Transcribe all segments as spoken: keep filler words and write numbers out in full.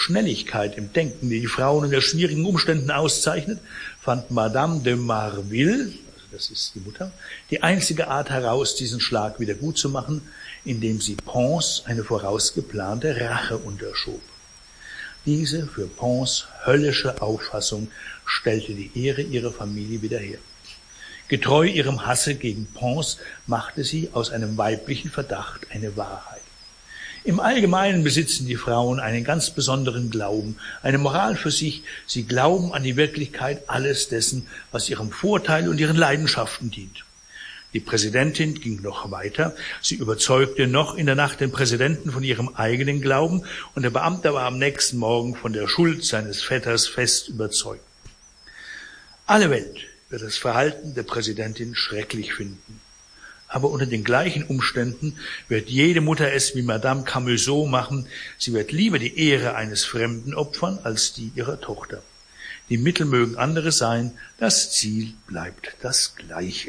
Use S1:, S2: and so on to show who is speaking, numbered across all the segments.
S1: Schnelligkeit im Denken, die die Frauen unter schwierigen Umständen auszeichnet, fand Madame de Marville, also das ist die Mutter, die einzige Art heraus, diesen Schlag wieder gut zu machen, indem sie Pons eine vorausgeplante Rache unterschob. Diese für Pons höllische Auffassung stellte die Ehre ihrer Familie wieder her. Getreu ihrem Hasse gegen Pons machte sie aus einem weiblichen Verdacht eine Wahrheit. Im Allgemeinen besitzen die Frauen einen ganz besonderen Glauben, eine Moral für sich. Sie glauben an die Wirklichkeit alles dessen, was ihrem Vorteil und ihren Leidenschaften dient. Die Präsidentin ging noch weiter. Sie überzeugte noch in der Nacht den Präsidenten von ihrem eigenen Glauben, und der Beamte war am nächsten Morgen von der Schuld seines Vetters fest überzeugt. Alle Welt wird das Verhalten der Präsidentin schrecklich finden. Aber unter den gleichen Umständen wird jede Mutter es wie Madame Camusot machen. Sie wird lieber die Ehre eines Fremden opfern als die ihrer Tochter. Die Mittel mögen andere sein, das Ziel bleibt das gleiche.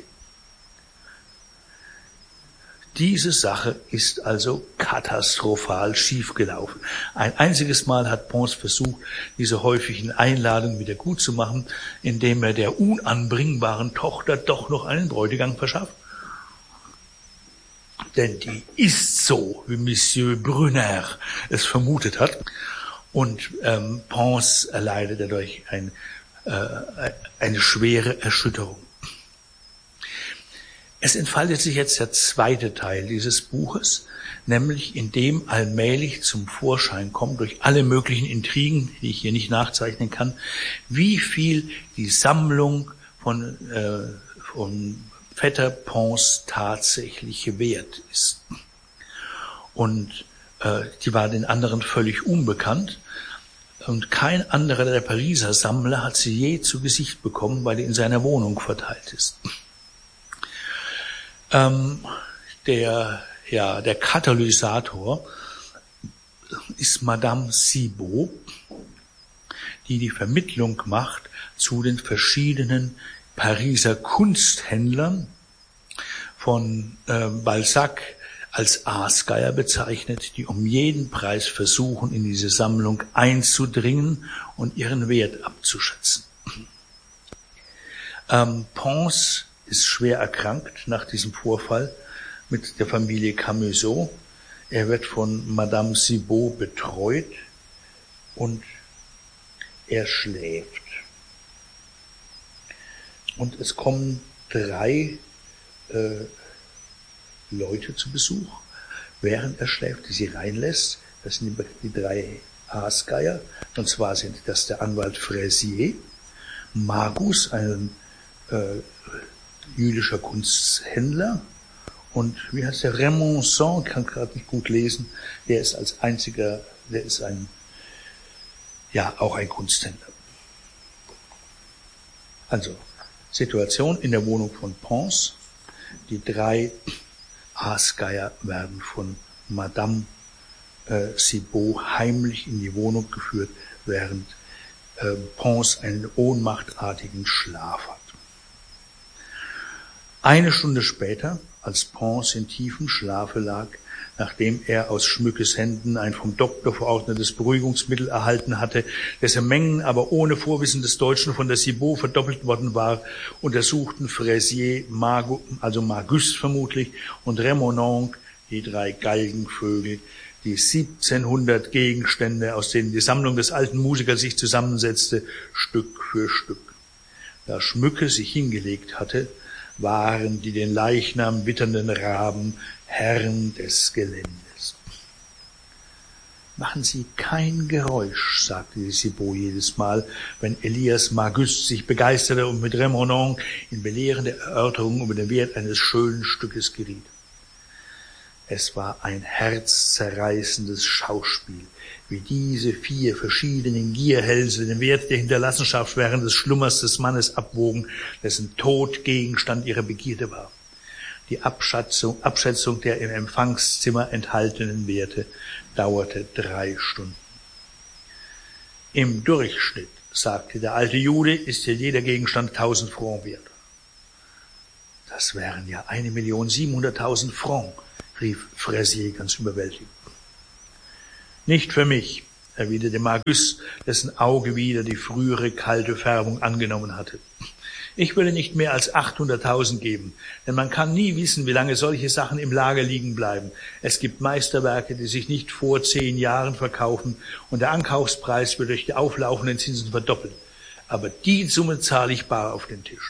S1: Diese Sache ist also katastrophal schiefgelaufen. Ein einziges Mal hat Pons versucht, diese häufigen Einladungen wieder gut zu machen, indem er der unanbringbaren Tochter doch noch einen Bräutigam verschafft. Denn die ist so, wie Monsieur Brunner es vermutet hat. Und ähm, Pons erleidet dadurch ein, äh, eine schwere Erschütterung. Es entfaltet sich jetzt der zweite Teil dieses Buches, nämlich in dem allmählich zum Vorschein kommt, durch alle möglichen Intrigen, die ich hier nicht nachzeichnen kann, wie viel die Sammlung von, äh, von Vetter Pons tatsächlich wert ist. Und äh, die war den anderen völlig unbekannt. Und kein anderer der Pariser Sammler hat sie je zu Gesicht bekommen, weil die in seiner Wohnung verteilt ist. Ähm, der, ja, der Katalysator ist Madame Cibot, die die Vermittlung macht zu den verschiedenen Pariser Kunsthändlern, von äh, Balzac als Aasgeier bezeichnet, die um jeden Preis versuchen, in diese Sammlung einzudringen und ihren Wert abzuschätzen. Ähm, Pons ist schwer erkrankt nach diesem Vorfall mit der Familie Camusot. Er wird von Madame Cibot betreut und er schläft. Und es kommen drei äh, Leute zu Besuch, während er schläft, die sie reinlässt. Das sind die, die drei Aasgeier. Und zwar sind das der Anwalt Fraisier, Magus, ein äh, jüdischer Kunsthändler, und wie heißt der, Remonson, kann gerade nicht gut lesen, der ist als einziger, der ist ein, ja, auch ein Kunsthändler. Also, Situation in der Wohnung von Pons. Die drei Aasgeier werden von Madame äh, Cibot heimlich in die Wohnung geführt, während äh, Pons einen ohnmachtartigen Schlaf hat. Eine Stunde später, als Pons in tiefem Schlafe lag, nachdem er aus Schmückes Händen ein vom Doktor verordnetes Beruhigungsmittel erhalten hatte, dessen Mengen aber ohne Vorwissen des Deutschen von der Cibot verdoppelt worden war, untersuchten Fraisier, Magus, also Magus vermutlich, und Remononc, die drei Galgenvögel, die siebzehnhundert Gegenstände, aus denen die Sammlung des alten Musikers sich zusammensetzte, Stück für Stück. Da Schmücke sich hingelegt hatte, waren die den Leichnam witternden Raben Herren des Geländes. Machen Sie kein Geräusch, sagte die Cibot jedes Mal, wenn Elias Magus sich begeisterte und mit Remononc in belehrende Erörterungen über den Wert eines schönen Stückes geriet. Es war ein herzzerreißendes Schauspiel, wie diese vier verschiedenen Gierhälse den Wert der Hinterlassenschaft während des Schlummers des Mannes abwogen, dessen Tod Gegenstand ihrer Begierde war. Die Abschätzung, Abschätzung der im Empfangszimmer enthaltenen Werte dauerte drei Stunden. Im Durchschnitt, sagte der alte Jude, ist hier jeder Gegenstand tausend Francs wert. Das wären ja eine Million siebenhunderttausend Francs, rief Fraisier ganz überwältigt. Nicht für mich, erwiderte Magus, dessen Auge wieder die frühere kalte Färbung angenommen hatte. Ich würde nicht mehr als achthunderttausend geben, denn man kann nie wissen, wie lange solche Sachen im Lager liegen bleiben. Es gibt Meisterwerke, die sich nicht vor zehn Jahren verkaufen, und der Ankaufspreis wird durch die auflaufenden Zinsen verdoppelt. Aber die Summe zahle ich bar auf den Tisch.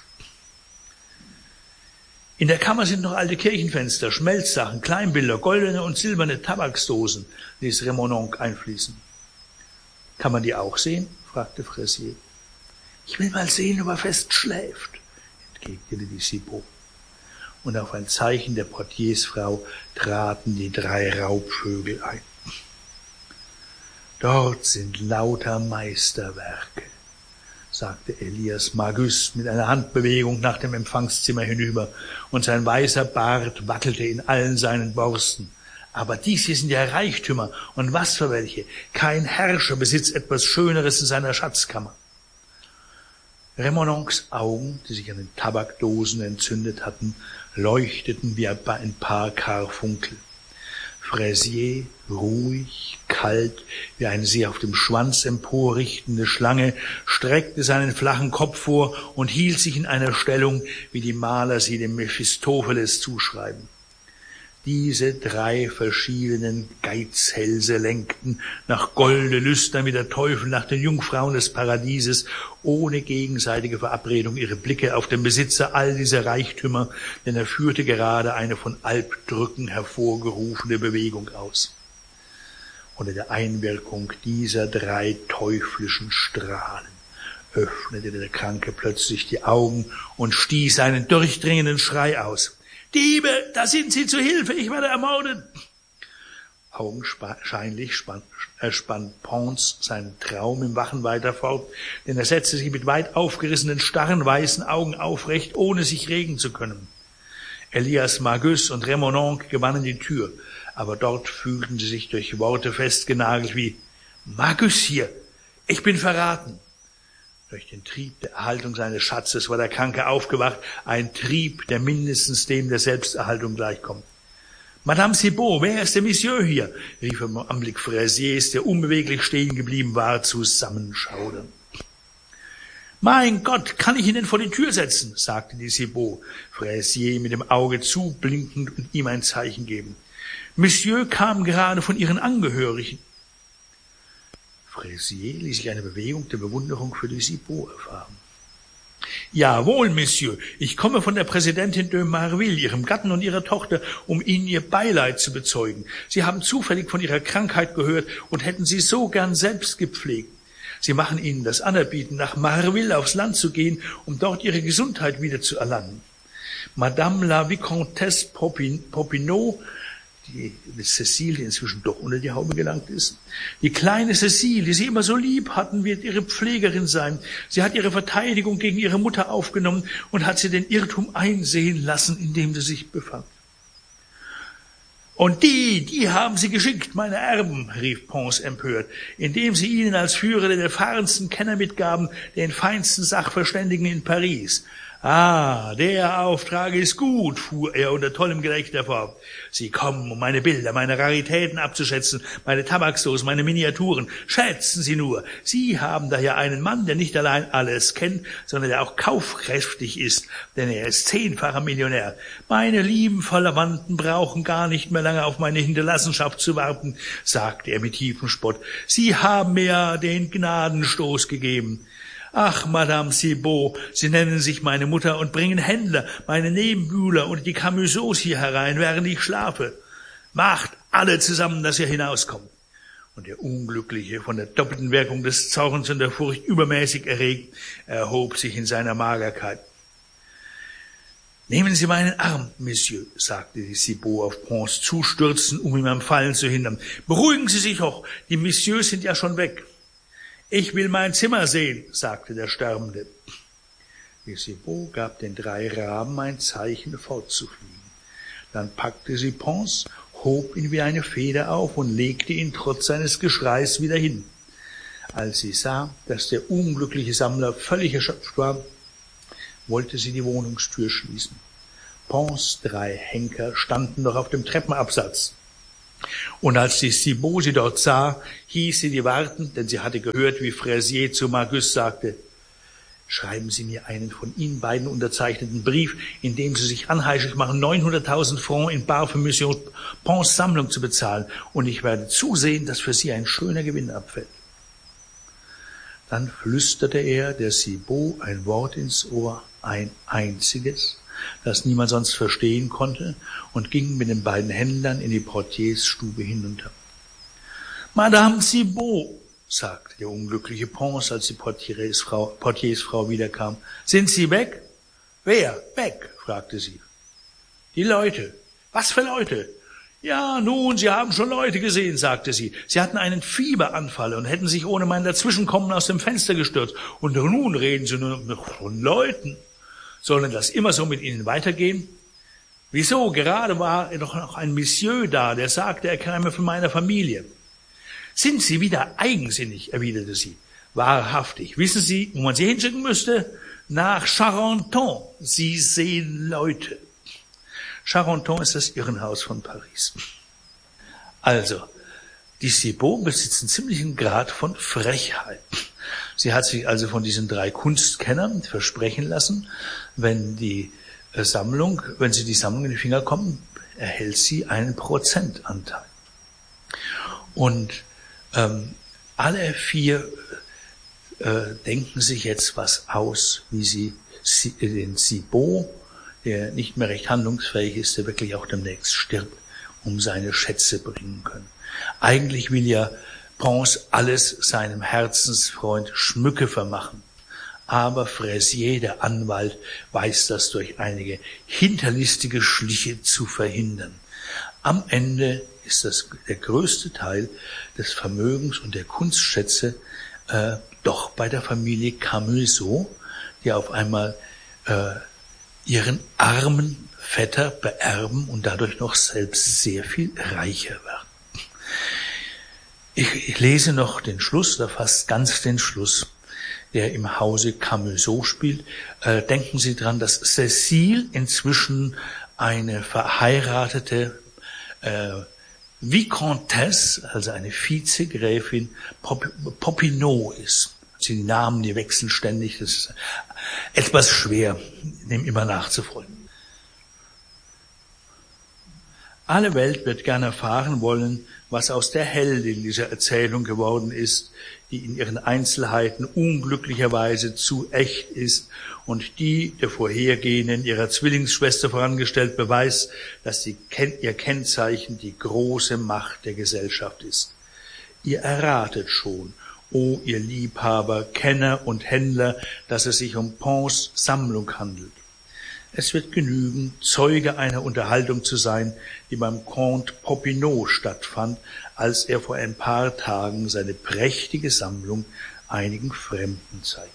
S1: In der Kammer sind noch alte Kirchenfenster, Schmelzsachen, Kleinbilder, goldene und silberne Tabaksdosen, ließ Remononc einfließen. Kann man die auch sehen? Fragte Fraisier. Ich will mal sehen, ob er fest schläft, entgegnete die Cibot. Und auf ein Zeichen der Portiersfrau traten die drei Raubvögel ein. Dort sind lauter Meisterwerke, sagte Elias Magus mit einer Handbewegung nach dem Empfangszimmer hinüber, und sein weißer Bart wackelte in allen seinen Borsten. Aber dies hier sind ja Reichtümer, und was für welche. Kein Herrscher besitzt etwas Schöneres in seiner Schatzkammer. Remononcs Augen, die sich an den Tabakdosen entzündet hatten, leuchteten wie ein paar Karfunkel. Fraisier, ruhig, kalt, wie eine sie auf dem Schwanz emporrichtende Schlange, streckte seinen flachen Kopf vor und hielt sich in einer Stellung, wie die Maler sie dem Mephistopheles zuschreiben. Diese drei verschiedenen Geizhälse lenkten nach Golde lüstern wie der Teufel nach den Jungfrauen des Paradieses, ohne gegenseitige Verabredung ihre Blicke auf den Besitzer all dieser Reichtümer, denn er führte gerade eine von Alpdrücken hervorgerufene Bewegung aus. Unter der Einwirkung dieser drei teuflischen Strahlen öffnete der Kranke plötzlich die Augen und stieß einen durchdringenden Schrei aus. »Diebe, da sind sie, zu Hilfe, ich werde ermordet!« Augenscheinlich spann, äh, spann Pons seinen Traum im Wachen weiter fort, denn er setzte sich mit weit aufgerissenen, starren, weißen Augen aufrecht, ohne sich regen zu können. Elias Magus und Remononc gewannen die Tür, aber dort fühlten sie sich durch Worte festgenagelt wie »Magus hier, ich bin verraten!« Durch den Trieb der Erhaltung seines Schatzes war der Kranke aufgewacht, ein Trieb, der mindestens dem der Selbsterhaltung gleichkommt. »Madame Cibot, wer ist der Monsieur hier?« rief er im Anblick Fraisiers, der unbeweglich stehen geblieben war, zusammenschaudernd. »Mein Gott, kann ich ihn denn vor die Tür setzen?« sagte die Cibot, Fraisier mit dem Auge zublinkend und ihm ein Zeichen gebend. »Monsieur kam gerade von Ihren Angehörigen.« Fraisier ließ sich eine Bewegung der Bewunderung für die Cibot erfahren. »Jawohl, Monsieur, ich komme von der Präsidentin de Marville, Ihrem Gatten und Ihrer Tochter, um Ihnen Ihr Beileid zu bezeugen. Sie haben zufällig von Ihrer Krankheit gehört und hätten sie so gern selbst gepflegt. Sie machen Ihnen das Anerbieten, nach Marville aufs Land zu gehen, um dort Ihre Gesundheit wieder zu erlangen. Madame la Vicomtesse Popinot, die Cécile, die inzwischen doch unter die Haube gelangt ist. Die kleine Cécile, die Sie immer so lieb hatten, wird Ihre Pflegerin sein. Sie hat Ihre Verteidigung gegen Ihre Mutter aufgenommen und hat sie den Irrtum einsehen lassen, in dem sie sich befand. »Und die, die haben Sie geschickt, meine Erben«, rief Pons empört, indem sie ihnen als Führer der erfahrensten Kenner mitgaben, den feinsten Sachverständigen in Paris. »Ah, der Auftrag ist gut«, fuhr er unter tollem Gelächter fort. »Sie kommen, um meine Bilder, meine Raritäten abzuschätzen, meine Tabaksdosen, meine Miniaturen. Schätzen Sie nur, Sie haben daher einen Mann, der nicht allein alles kennt, sondern der auch kaufkräftig ist, denn er ist zehnfacher Millionär. Meine lieben Verwandten brauchen gar nicht mehr lange auf meine Hinterlassenschaft zu warten«, sagte er mit tiefem Spott. »Sie haben mir ja den Gnadenstoß gegeben. Ach, Madame Cibot, Sie nennen sich meine Mutter und bringen Händler, meine Nebenbuhler und die Camusots hier herein, während ich schlafe. Macht alle zusammen, dass ihr hinauskommt.« Und der Unglückliche, von der doppelten Wirkung des Zorns und der Furcht übermäßig erregt, erhob sich in seiner Magerkeit. »Nehmen Sie meinen Arm, Monsieur«, sagte die Cibot auf Pons zustürzen, um ihn am Fallen zu hindern. »Beruhigen Sie sich doch, die Messieurs sind ja schon weg.« »Ich will mein Zimmer sehen«, sagte der Sterbende. Die Cibot gab den drei Raben ein Zeichen, fortzufliegen. Dann packte sie Pons, hob ihn wie eine Feder auf und legte ihn trotz seines Geschreis wieder hin. Als sie sah, dass der unglückliche Sammler völlig erschöpft war, wollte sie die Wohnungstür schließen. Pons drei Henker standen noch auf dem Treppenabsatz. Und als die Cibot sie dort sah, hieß sie die warten, denn sie hatte gehört, wie Fraisier zu Magus sagte: Schreiben Sie mir einen von Ihnen beiden unterzeichneten Brief, in dem Sie sich anheischig machen, neunhunderttausend Francs in bar für Monsieur Pons Sammlung zu bezahlen, und ich werde zusehen, dass für Sie ein schöner Gewinn abfällt. Dann flüsterte er der Cibot ein Wort ins Ohr, ein einziges, das niemand sonst verstehen konnte, und ging mit den beiden Händlern in die Portiersstube hinunter. »Madame Cibot«, sagte der unglückliche Pons, als die Portiersfrau, Portiersfrau wiederkam. »Sind Sie weg?« »Wer? Weg?« fragte sie. »Die Leute.« »Was für Leute?« »Ja, nun, Sie haben schon Leute gesehen«, sagte sie. »Sie hatten einen Fieberanfall und hätten sich ohne mein Dazwischenkommen aus dem Fenster gestürzt. Und nun reden Sie nur noch von Leuten. Sollen das immer so mit Ihnen weitergehen?« »Wieso? Gerade war doch noch ein Monsieur da, der sagte, er käme von meiner Familie.« »Sind Sie wieder eigensinnig?«, erwiderte sie. »Wahrhaftig. Wissen Sie, wo man Sie hinschicken müsste? Nach Charenton. Sie sehen Leute.« Charenton ist das Irrenhaus von Paris. Also, die Cibot besitzt einen ziemlichen Grad von Frechheit. Sie hat sich also von diesen drei Kunstkennern versprechen lassen, wenn die Sammlung, wenn sie die Sammlung in die Finger kommen, erhält sie einen Prozentanteil. Und ähm, alle vier äh, denken sich jetzt was aus, wie sie den Cibot, der nicht mehr recht handlungsfähig ist, der wirklich auch demnächst stirbt, um seine Schätze bringen können. Eigentlich will ja Pons alles seinem Herzensfreund Schmücke vermachen. Aber Fraisier, der Anwalt, weiß das durch einige hinterlistige Schliche zu verhindern. Am Ende ist das der größte Teil des Vermögens und der Kunstschätze äh, doch bei der Familie Camusot, die auf einmal äh, ihren armen Vetter beerben und dadurch noch selbst sehr viel reicher werden. Ich, ich lese noch den Schluss, oder fast ganz den Schluss, der im Hause Camusot spielt. Äh, denken Sie dran, dass Cécile inzwischen eine verheiratete äh, Vicomtesse, also eine Vizegräfin Pop- Popinot ist. Die Namen, die wechseln ständig, das ist etwas schwer, dem immer nachzufolgen. Alle Welt wird gern erfahren wollen, was aus der Heldin dieser Erzählung geworden ist, die in ihren Einzelheiten unglücklicherweise zu echt ist und die der vorhergehenden ihrer Zwillingsschwester vorangestellt beweist, dass sie ihr Kennzeichen die große Macht der Gesellschaft ist. Ihr erratet schon, o ihr Liebhaber, Kenner und Händler, dass es sich um Pons Sammlung handelt. Es wird genügen, Zeuge einer Unterhaltung zu sein, die beim Comte Popinot stattfand, als er vor ein paar Tagen seine prächtige Sammlung einigen Fremden zeigte.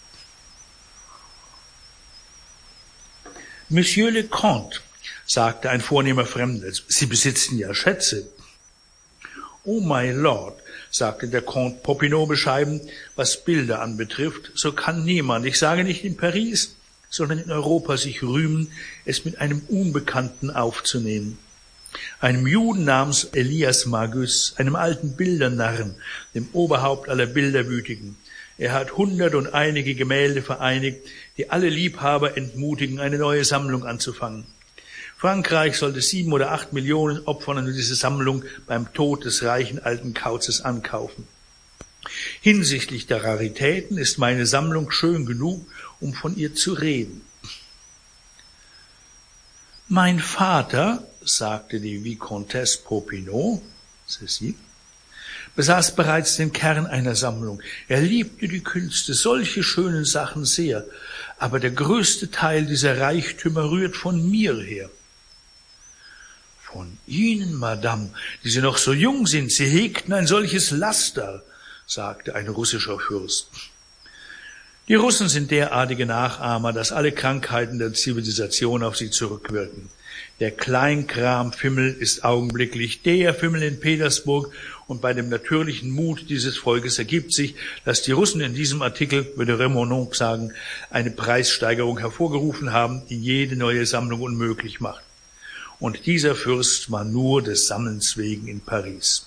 S1: Monsieur le Comte, sagte ein vornehmer Fremder, Sie besitzen ja Schätze. Oh, my Lord, sagte der Comte Popinot bescheiden, was Bilder anbetrifft, so kann niemand, ich sage nicht in Paris, sondern in Europa sich rühmen, es mit einem Unbekannten aufzunehmen. Einem Juden namens Elias Magus, einem alten Bildernarren, dem Oberhaupt aller Bilderwütigen. Er hat hundert und einige Gemälde vereinigt, die alle Liebhaber entmutigen, eine neue Sammlung anzufangen. Frankreich sollte sieben oder acht Millionen opfern und diese Sammlung beim Tod des reichen alten Kauzes ankaufen. Hinsichtlich der Raritäten ist meine Sammlung schön genug, um von ihr zu reden. Mein Vater, sagte die Vicomtesse Popinot, Cécile, besaß bereits den Kern einer Sammlung. Er liebte die Künste, solche schönen Sachen sehr, aber der größte Teil dieser Reichtümer rührt von mir her. Von Ihnen, Madame, die Sie noch so jung sind, Sie hegten ein solches Laster, sagte ein russischer Fürst. Die Russen sind derartige Nachahmer, dass alle Krankheiten der Zivilisation auf sie zurückwirken. Der Kleinkram-Fimmel ist augenblicklich der Fimmel in Petersburg, und bei dem natürlichen Mut dieses Volkes ergibt sich, dass die Russen in diesem Artikel, würde Remonod sagen, eine Preissteigerung hervorgerufen haben, die jede neue Sammlung unmöglich macht. und dieser Fürst war nur des Sammelns wegen in Paris.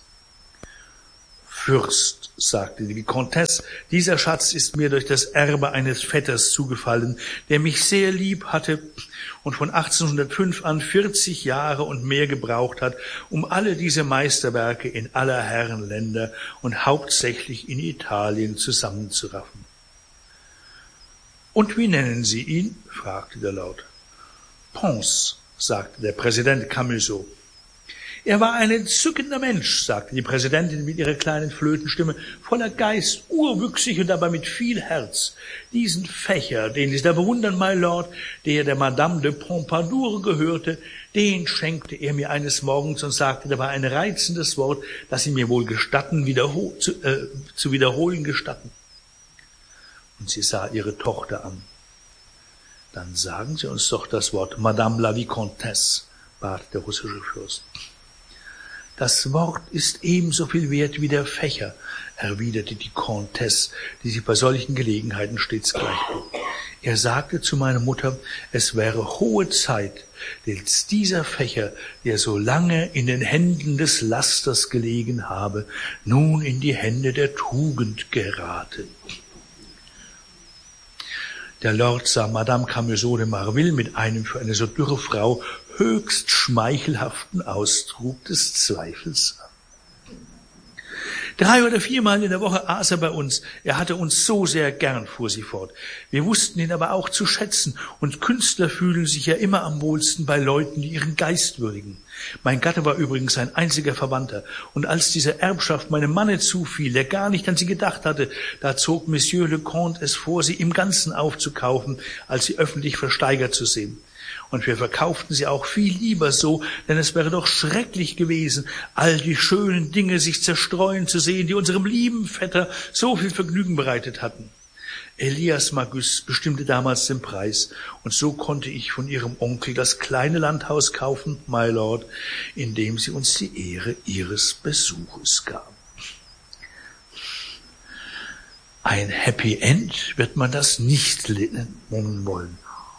S1: Fürst, sagte die Vicomtesse, dieser Schatz ist mir durch das Erbe eines Vetters zugefallen, der mich sehr lieb hatte und von achtzehnhundertfünf an vierzig Jahre und mehr gebraucht hat, um alle diese Meisterwerke in aller Herren Länder und hauptsächlich in Italien zusammenzuraffen. »Und wie nennen Sie ihn?« fragte der Lord. »Pons«, sagte der Präsident Camusot. »Er war ein entzückender Mensch«, sagte die Präsidentin mit ihrer kleinen Flötenstimme, »voller Geist, urwüchsig und dabei mit viel Herz. Diesen Fächer, den Sie da bewundern, my Lord, der der Madame de Pompadour gehörte, den schenkte er mir eines Morgens und sagte, da war ein reizendes Wort, das Sie mir wohl gestatten, wiederhol zu, äh, zu wiederholen gestatten.« Und sie sah ihre Tochter an. »Dann sagen Sie uns doch das Wort, Madame la Vicomtesse«, bat der russische Fürst. »Das Wort ist ebenso viel wert wie der Fächer«, erwiderte die Comtesse, die sie bei solchen Gelegenheiten stets gleichblieb. »Er sagte zu meiner Mutter, es wäre hohe Zeit, dass dieser Fächer, der so lange in den Händen des Lasters gelegen habe, nun in die Hände der Tugend gerate.« Der Lord sah Madame Camusot de Marville mit einem für eine so dürre Frau höchst schmeichelhaften Ausdruck des Zweifels an. Drei oder viermal in der Woche aß er bei uns. Er hatte uns so sehr gern, fuhr sie fort. Wir wussten ihn aber auch zu schätzen, und Künstler fühlen sich ja immer am wohlsten bei Leuten, die ihren Geist würdigen. Mein Gatte war übrigens ein einziger Verwandter, und als diese Erbschaft meinem Manne zufiel, der gar nicht an sie gedacht hatte, da zog Monsieur le Comte es vor, sie im Ganzen aufzukaufen, als sie öffentlich versteigert zu sehen. Und wir verkauften sie auch viel lieber so, denn es wäre doch schrecklich gewesen, all die schönen Dinge sich zerstreuen zu sehen, die unserem lieben Vetter so viel Vergnügen bereitet hatten. Elias Magus bestimmte damals den Preis, und so konnte ich von ihrem Onkel das kleine Landhaus kaufen, my Lord, in dem sie uns die Ehre ihres Besuches gaben. Ein Happy End wird man das nicht nennen wollen.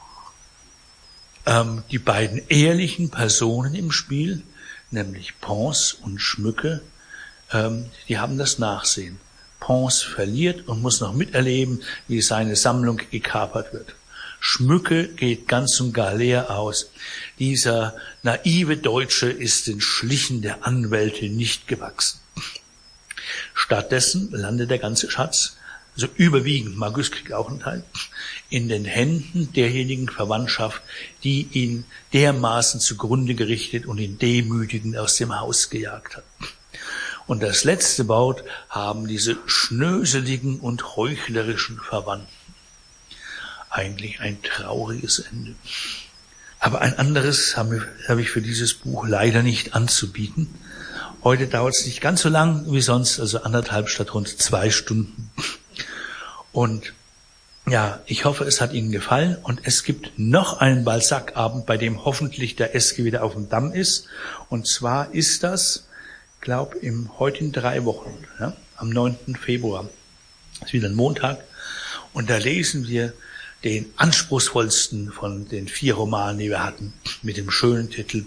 S1: Ähm, die beiden ehrlichen Personen im Spiel, nämlich Pons und Schmücke, ähm, die haben das Nachsehen. Pons verliert und muss noch miterleben, wie seine Sammlung gekapert wird. Schmücke geht ganz und gar leer aus. Dieser naive Deutsche ist den Schlichen der Anwälte nicht gewachsen. Stattdessen landet der ganze Schatz, also überwiegend, Magus kriegt auch einen Teil, in den Händen derjenigen Verwandtschaft, die ihn dermaßen zugrunde gerichtet und ihn demütigend aus dem Haus gejagt hat. Und das letzte Wort haben diese schnöseligen und heuchlerischen Verwandten. Eigentlich ein trauriges Ende. Aber ein anderes habe ich für dieses Buch leider nicht anzubieten. Heute dauert es nicht ganz so lang wie sonst, also anderthalb statt rund zwei Stunden. Und ja, ich hoffe, es hat Ihnen gefallen. Und es gibt noch einen Balzac-Abend, bei dem hoffentlich der Eske wieder auf dem Damm ist. Und zwar ist das, glaube im heute in drei Wochen, ja, am neunten Februar. Das ist wieder ein Montag. Und da lesen wir den anspruchsvollsten von den vier Romanen, die wir hatten, mit dem schönen Titel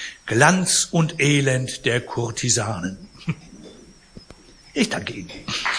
S1: Glanz und Elend der Kurtisanen. Ich danke Ihnen.